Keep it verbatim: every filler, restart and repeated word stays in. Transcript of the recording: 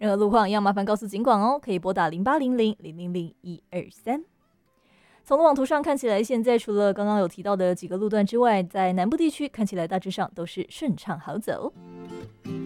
任何路况一样麻烦告诉警广哦，可以拨打零八零零零零零一二三。从路网图上看起来，现在除了刚刚有提到的几个路段之外，在南部地区看起来大致上都是顺畅好走。